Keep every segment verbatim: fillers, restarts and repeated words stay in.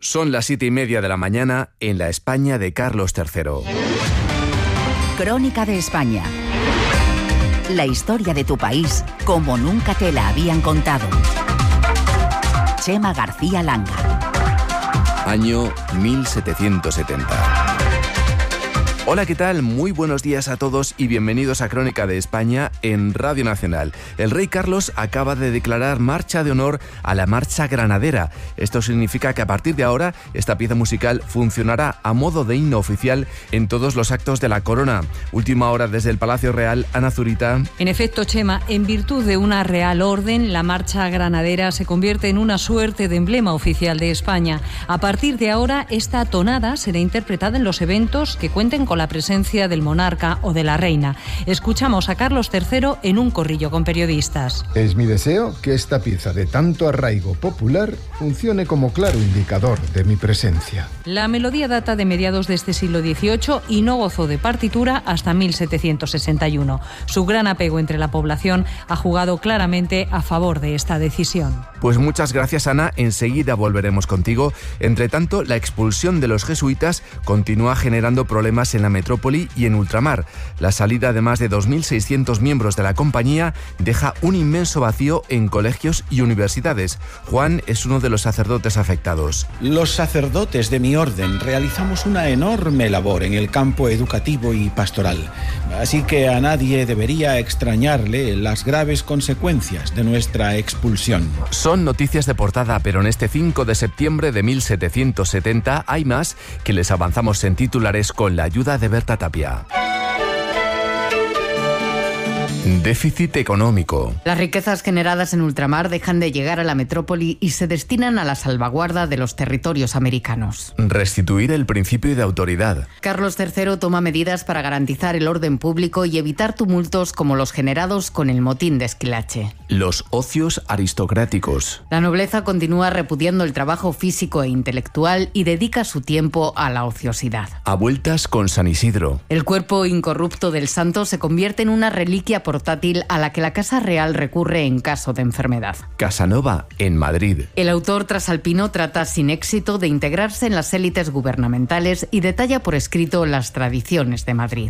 Son las siete y media de la mañana en la España de Carlos tercero. Crónica de España. La historia de tu país como nunca te la habían contado. Chema García Langa. Año mil setecientos setenta. Hola, ¿qué tal? Muy buenos días a todos y bienvenidos a Crónica de España en Radio Nacional. El rey Carlos acaba de declarar marcha de honor a la Marcha Granadera. Esto significa que a partir de ahora esta pieza musical funcionará a modo de himno oficial en todos los actos de la corona. Última hora desde el Palacio Real, Ana Zurita. En efecto, Chema, en virtud de una real orden, la Marcha Granadera se convierte en una suerte de emblema oficial de España. A partir de ahora, esta tonada será interpretada en los eventos que cuenten con la presencia del monarca o de la reina. Escuchamos a Carlos tercero en un corrillo con periodistas. Es mi deseo que esta pieza de tanto arraigo popular funcione como claro indicador de mi presencia. La melodía data de mediados de este siglo dieciocho y no gozó de partitura hasta mil setecientos sesenta y uno. Su gran apego entre la población ha jugado claramente a favor de esta decisión. Pues muchas gracias, Ana. Enseguida volveremos contigo. Entre tanto, la expulsión de los jesuitas continúa generando problemas en la metrópoli y en ultramar. La salida de más de dos mil seiscientos miembros de la compañía deja un inmenso vacío en colegios y universidades. Juan es uno de los sacerdotes afectados. Los sacerdotes de mi orden realizamos una enorme labor en el campo educativo y pastoral. Así que a nadie debería extrañarle las graves consecuencias de nuestra expulsión. Son noticias de portada, pero en este cinco de septiembre de mil setecientos setenta hay más que les avanzamos en titulares con la ayuda de Berta Tapia. Déficit económico. Las riquezas generadas en ultramar dejan de llegar a la metrópoli y se destinan a la salvaguarda de los territorios americanos. Restituir el principio de autoridad. Carlos tercero toma medidas para garantizar el orden público y evitar tumultos como los generados con el motín de Esquilache. Los ocios aristocráticos. La nobleza continúa repudiando el trabajo físico e intelectual y dedica su tiempo a la ociosidad. A vueltas con San Isidro. El cuerpo incorrupto del santo se convierte en una reliquia por portátil a la que la Casa Real recurre en caso de enfermedad. Casanova, en Madrid. El autor trasalpino trata sin éxito de integrarse en las élites gubernamentales y detalla por escrito las tradiciones de Madrid.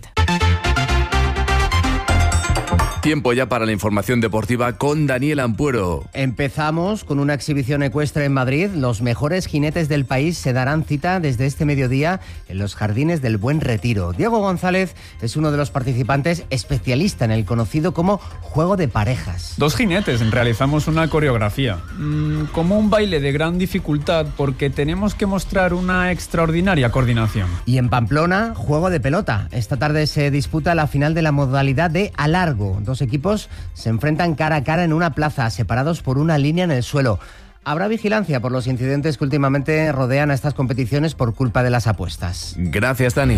Tiempo ya para la información deportiva con Daniel Ampuero. Empezamos con una exhibición ecuestre en Madrid. Los mejores jinetes del país se darán cita desde este mediodía en los jardines del Buen Retiro. Diego González es uno de los participantes, especialista en el conocido como juego de parejas. Dos jinetes realizamos una coreografía, mmm, como un baile de gran dificultad porque tenemos que mostrar una extraordinaria coordinación. Y en Pamplona, juego de pelota. Esta tarde se disputa la final de la modalidad de a largo. Dos equipos se enfrentan cara a cara en una plaza, separados por una línea en el suelo. Habrá vigilancia por los incidentes que últimamente rodean a estas competiciones por culpa de las apuestas. Gracias, Dani.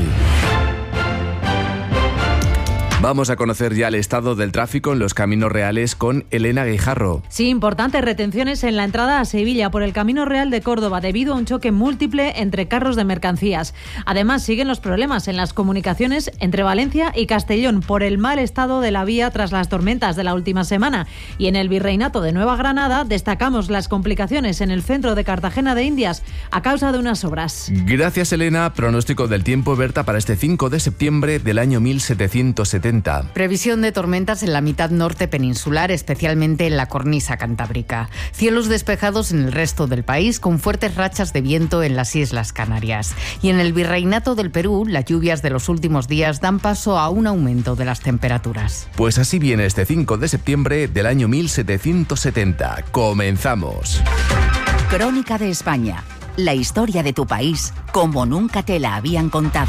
Vamos a conocer ya el estado del tráfico en los caminos reales con Elena Guijarro. Sí, importantes retenciones en la entrada a Sevilla por el Camino Real de Córdoba debido a un choque múltiple entre carros de mercancías. Además, siguen los problemas en las comunicaciones entre Valencia y Castellón por el mal estado de la vía tras las tormentas de la última semana. Y en el Virreinato de Nueva Granada destacamos las complicaciones en el centro de Cartagena de Indias a causa de unas obras. Gracias, Elena. Pronóstico del tiempo, Berta, para este cinco de septiembre del año mil setecientos setenta. Previsión de tormentas en la mitad norte peninsular, especialmente en la cornisa cantábrica. Cielos despejados en el resto del país, con fuertes rachas de viento en las Islas Canarias. Y en el Virreinato del Perú, las lluvias de los últimos días dan paso a un aumento de las temperaturas. Pues así viene este cinco de septiembre del año mil setecientos setenta. ¡Comenzamos! Crónica de España. La historia de tu país como nunca te la habían contado.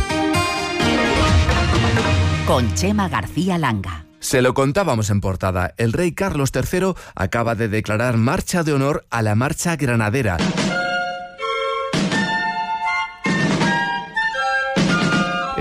Con Chema García Langa. Se lo contábamos en portada. El rey Carlos tercero acaba de declarar marcha de honor a la Marcha Granadera.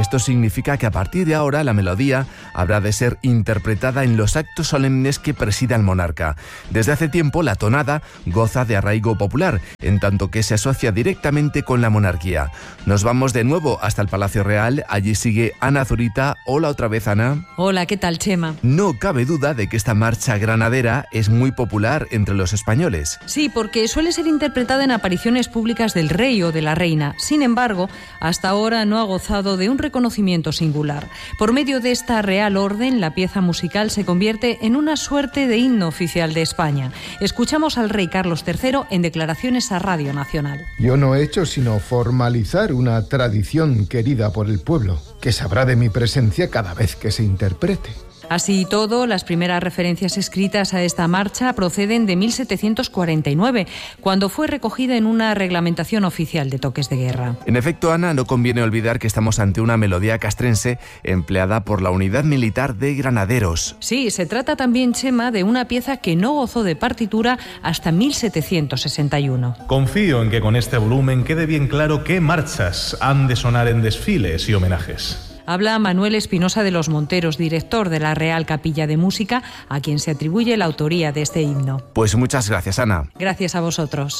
Esto significa que a partir de ahora la melodía habrá de ser interpretada en los actos solemnes que presida el monarca. Desde hace tiempo la tonada goza de arraigo popular, en tanto que se asocia directamente con la monarquía. Nos vamos de nuevo hasta el Palacio Real. Allí sigue Ana Zurita. Hola otra vez, Ana. Hola, ¿qué tal, Chema? No cabe duda de que esta marcha granadera es muy popular entre los españoles. Sí, porque suele ser interpretada en apariciones públicas del rey o de la reina. Sin embargo, hasta ahora no ha gozado de un reconocimiento singular. Por medio de esta Real Orden, la pieza musical se convierte en una suerte de himno oficial de España. Escuchamos al rey Carlos tercero en declaraciones a Radio Nacional. Yo no he hecho sino formalizar una tradición querida por el pueblo, que sabrá de mi presencia cada vez que se interprete. Así y todo, las primeras referencias escritas a esta marcha proceden de mil setecientos cuarenta y nueve, cuando fue recogida en una reglamentación oficial de toques de guerra. En efecto, Ana, no conviene olvidar que estamos ante una melodía castrense empleada por la Unidad Militar de Granaderos. Sí, se trata también, Chema, de una pieza que no gozó de partitura hasta mil setecientos sesenta y uno. Confío en que con este volumen quede bien claro qué marchas han de sonar en desfiles y homenajes. Habla Manuel Espinosa de los Monteros, director de la Real Capilla de Música, a quien se atribuye la autoría de este himno. Pues muchas gracias, Ana. Gracias a vosotros.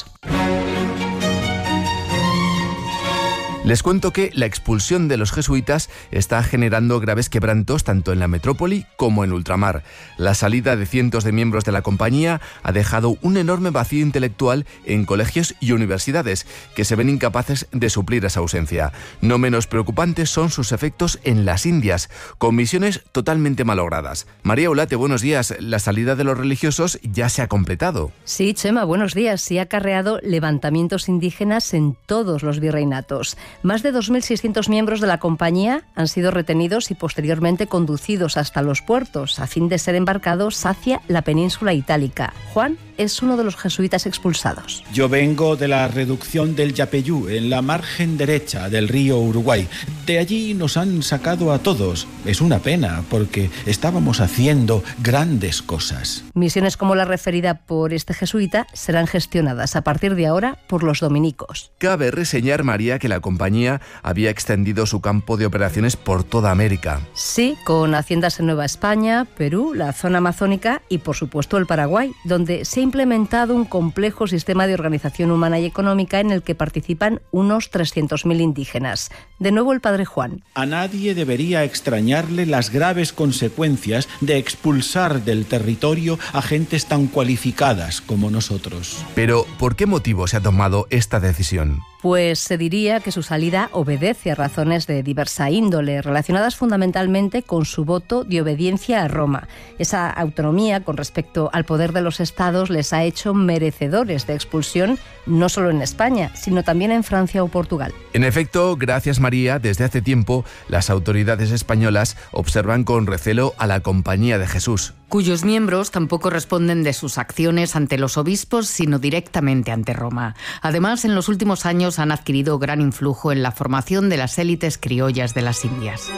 Les cuento que la expulsión de los jesuitas está generando graves quebrantos tanto en la metrópoli como en ultramar. La salida de cientos de miembros de la compañía ha dejado un enorme vacío intelectual en colegios y universidades que se ven incapaces de suplir esa ausencia. No menos preocupantes son sus efectos en las Indias, con misiones totalmente malogradas. María Olate, buenos días. La salida de los religiosos ya se ha completado. Sí, Chema, buenos días. Sí ha acarreado levantamientos indígenas en todos los virreinatos. Más de dos mil seiscientos miembros de la compañía han sido retenidos y posteriormente conducidos hasta los puertos a fin de ser embarcados hacia la península itálica. Juan es uno de los jesuitas expulsados. Yo vengo de la reducción del Yapeyú, en la margen derecha del río Uruguay. De allí nos han sacado a todos. Es una pena, porque estábamos haciendo grandes cosas. Misiones como la referida por este jesuita serán gestionadas a partir de ahora por los dominicos. Cabe reseñar, María, que la compañía había extendido su campo de operaciones por toda América. Sí, con haciendas en Nueva España, Perú, la zona amazónica y, por supuesto, el Paraguay, donde se ha implementado un complejo sistema de organización humana y económica en el que participan unos trescientos mil indígenas. De nuevo el padre Juan. A nadie debería extrañarle las graves consecuencias de expulsar del territorio a gentes tan cualificadas como nosotros. Pero, ¿por qué motivo se ha tomado esta decisión? Pues se diría que su salida obedece a razones de diversa índole, relacionadas fundamentalmente con su voto de obediencia a Roma. Esa autonomía con respecto al poder de los estados les ha hecho merecedores de expulsión, no solo en España, sino también en Francia o Portugal. En efecto, gracias María, desde hace tiempo las autoridades españolas observan con recelo a la Compañía de Jesús, cuyos miembros tampoco responden de sus acciones ante los obispos, sino directamente ante Roma. Además, en los últimos años han adquirido gran influjo en la formación de las élites criollas de las Indias.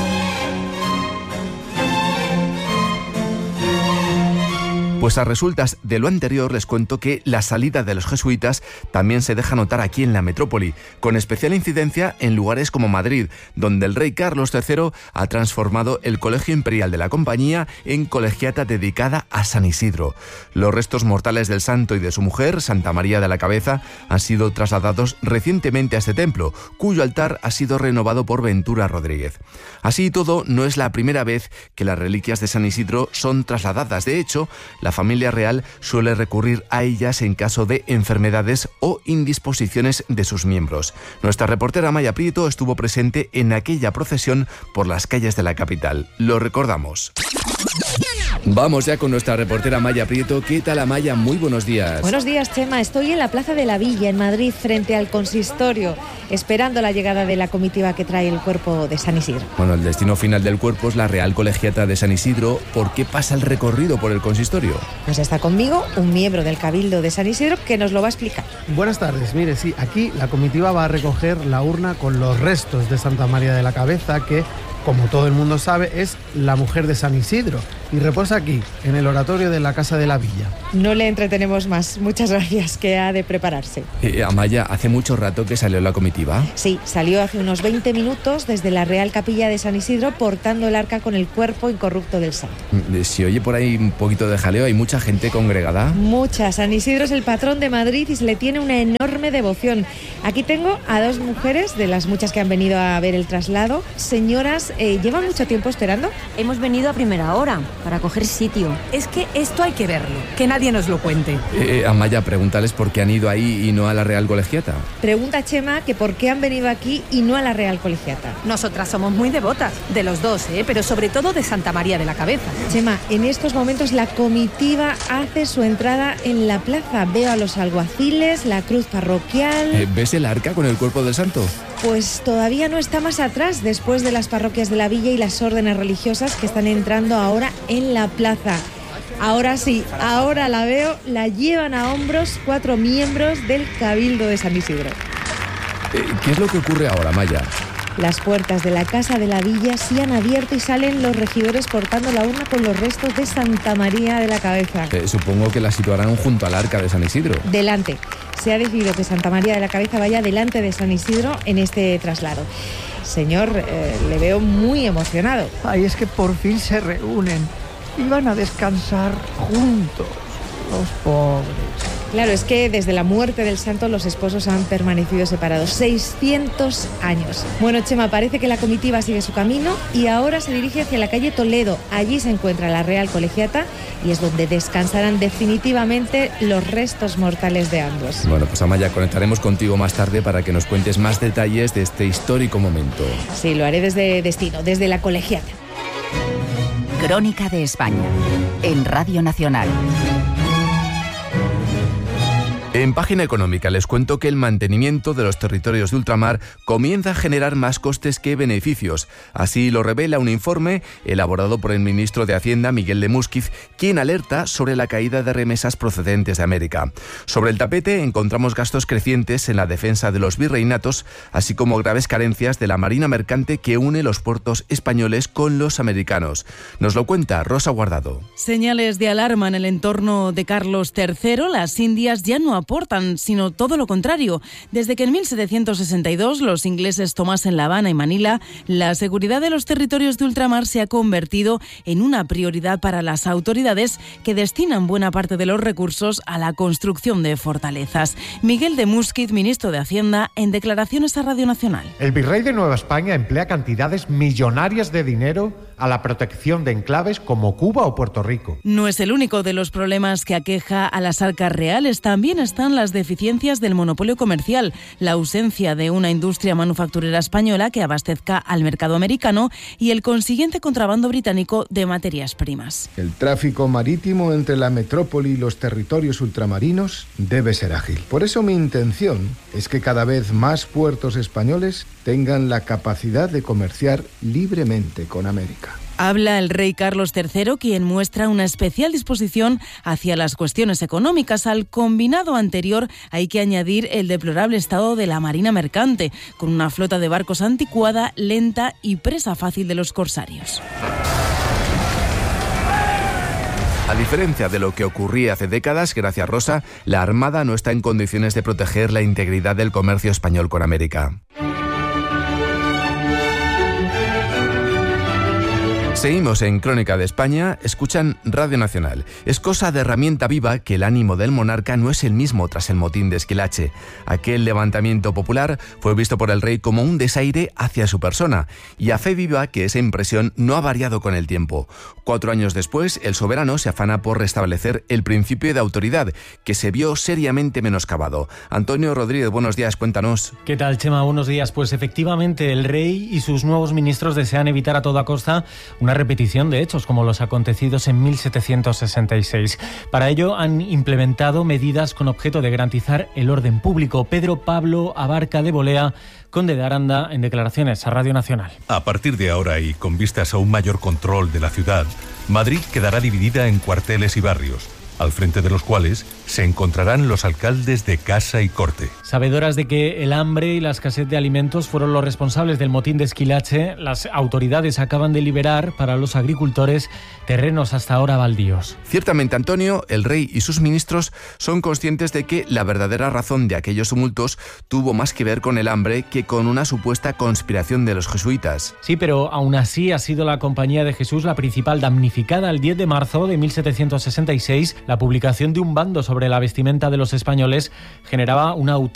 Pues a resultas de lo anterior les cuento que la salida de los jesuitas también se deja notar aquí en la metrópoli, con especial incidencia en lugares como Madrid, donde el rey Carlos tercero ha transformado el Colegio Imperial de la Compañía en colegiata dedicada a San Isidro. Los restos mortales del santo y de su mujer, Santa María de la Cabeza, han sido trasladados recientemente a este templo, cuyo altar ha sido renovado por Ventura Rodríguez. Así y todo, no es la primera vez que las reliquias de San Isidro son trasladadas. De hecho, la familia real suele recurrir a ellas en caso de enfermedades o indisposiciones de sus miembros. Nuestra reportera Maya Prieto estuvo presente en aquella procesión por las calles de la capital. Lo recordamos. Vamos ya con nuestra reportera Maya Prieto. ¿Qué tal, Amaya? Muy buenos días. Buenos días, Chema. Estoy en la Plaza de la Villa, en Madrid, frente al consistorio, esperando la llegada de la comitiva que trae el cuerpo de San Isidro. Bueno, el destino final del cuerpo es la Real Colegiata de San Isidro. ¿Por qué pasa el recorrido por el consistorio? Pues está conmigo un miembro del Cabildo de San Isidro que nos lo va a explicar. Buenas tardes. Mire, sí, aquí la comitiva va a recoger la urna con los restos de Santa María de la Cabeza, que, como todo el mundo sabe, es la mujer de San Isidro. y reposa aquí, en el oratorio de la Casa de la Villa. No le entretenemos más. Muchas gracias, que ha de prepararse. Eh, Amaya, ¿hace mucho rato que salió la comitiva? Sí, salió hace unos veinte minutos desde la Real Capilla de San Isidro portando el arca con el cuerpo incorrupto del santo. Si oye por ahí un poquito de jaleo, ¿hay mucha gente congregada? Mucha. San Isidro es el patrón de Madrid y se le tiene una enorme devoción. Aquí tengo a dos mujeres de las muchas que han venido a ver el traslado. Señoras, eh, ¿llevan mucho tiempo esperando? Hemos venido a primera hora para coger sitio. Es que esto hay que verlo, que nadie nos lo cuente. Eh, Amaya, pregúntales por qué han ido ahí y no a la Real Colegiata. Pregunta Chema que por qué han venido aquí y no a la Real Colegiata. Nosotras somos muy devotas, de los dos, ¿eh? Pero sobre todo de Santa María de la Cabeza. Chema, en estos momentos la comitiva hace su entrada en la plaza. Veo a los alguaciles, la cruz parroquial... Eh, ¿Ves el arca con el cuerpo del santo? Pues todavía no está más atrás, después de las parroquias de la villa y las órdenes religiosas que están entrando ahora en la plaza. Ahora sí, ahora la veo, la llevan a hombros cuatro miembros del Cabildo de San Isidro. Eh, ¿Qué es lo que ocurre ahora, Maya? Las puertas de la Casa de la Villa se han abierto y salen los regidores portando la urna con los restos de Santa María de la Cabeza. Eh, supongo que la situarán junto al arca de San Isidro. Delante. Se ha decidido que Santa María de la Cabeza vaya delante de San Isidro en este traslado. Señor, eh, le veo muy emocionado. Ay, es que por fin se reúnen y van a descansar juntos, los pobres. Claro, es que desde la muerte del santo los esposos han permanecido separados seiscientos años. Bueno, Chema, parece que la comitiva sigue su camino y ahora se dirige hacia la calle Toledo. Allí se encuentra la Real Colegiata y es donde descansarán definitivamente los restos mortales de ambos. Bueno, pues Amaya, conectaremos contigo más tarde para que nos cuentes más detalles de este histórico momento. Sí, lo haré desde Destino, desde la Colegiata. Crónica de España, en Radio Nacional. En Página Económica les cuento que el mantenimiento de los territorios de ultramar comienza a generar más costes que beneficios. Así lo revela un informe elaborado por el ministro de Hacienda, Miguel de Músquiz, quien alerta sobre la caída de remesas procedentes de América. Sobre el tapete encontramos gastos crecientes en la defensa de los virreinatos, así como graves carencias de la marina mercante que une los puertos españoles con los americanos. Nos lo cuenta Rosa Guardado. Señales de alarma en el entorno de Carlos tercero. Las Indias ya no aportan, sino todo lo contrario. Desde que en mil setecientos sesenta y dos los ingleses tomasen La Habana y Manila, la seguridad de los territorios de ultramar se ha convertido en una prioridad para las autoridades que destinan buena parte de los recursos a la construcción de fortalezas. Miguel de Músquiz, ministro de Hacienda, en declaraciones a Radio Nacional. El virrey de Nueva España emplea cantidades millonarias de dinero a la protección de enclaves como Cuba o Puerto Rico. No es el único de los problemas que aqueja a las arcas reales. También están las deficiencias del monopolio comercial, la ausencia de una industria manufacturera española que abastezca al mercado americano y el consiguiente contrabando británico de materias primas. El tráfico marítimo entre la metrópoli y los territorios ultramarinos debe ser ágil. Por eso mi intención es que cada vez más puertos españoles tengan la capacidad de comerciar libremente con América. Habla el rey Carlos tercero, quien muestra una especial disposición hacia las cuestiones económicas. Al combinado anterior hay que añadir el deplorable estado de la marina mercante, con una flota de barcos anticuada, lenta y presa fácil de los corsarios. A diferencia de lo que ocurría hace décadas, gracias Rosa, la Armada no está en condiciones de proteger la integridad del comercio español con América. Seguimos en Crónica de España, escuchan Radio Nacional. Es cosa de herramienta viva que el ánimo del monarca no es el mismo tras el motín de Esquilache. Aquel levantamiento popular fue visto por el rey como un desaire hacia su persona, y a fe viva que esa impresión no ha variado con el tiempo. Cuatro años después, el soberano se afana por restablecer el principio de autoridad, que se vio seriamente menoscabado. Antonio Rodríguez, buenos días, cuéntanos. ¿Qué tal, Chema? Buenos días. Pues efectivamente, el rey y sus nuevos ministros desean evitar a toda costa una repetición de hechos como los acontecidos en mil setecientos sesenta y seis. Para ello han implementado medidas con objeto de garantizar el orden público. Pedro Pablo Abarca de Bolea, conde de Aranda, en declaraciones a Radio Nacional. A partir de ahora y con vistas a un mayor control de la ciudad, Madrid quedará dividida en cuarteles y barrios. al frente de los cuales se encontrarán los alcaldes de casa y corte. Sabedoras de que el hambre y la escasez de alimentos fueron los responsables del motín de Esquilache, las autoridades acaban de liberar para los agricultores terrenos hasta ahora baldíos. Ciertamente, Antonio, el rey y sus ministros son conscientes de que la verdadera razón de aquellos tumultos tuvo más que ver con el hambre que con una supuesta conspiración de los jesuitas. Sí, pero aún así ha sido la Compañía de Jesús la principal damnificada. El diez de marzo de mil setecientos sesenta y seis, la publicación de un bando sobre la vestimenta de los españoles generaba una auténtica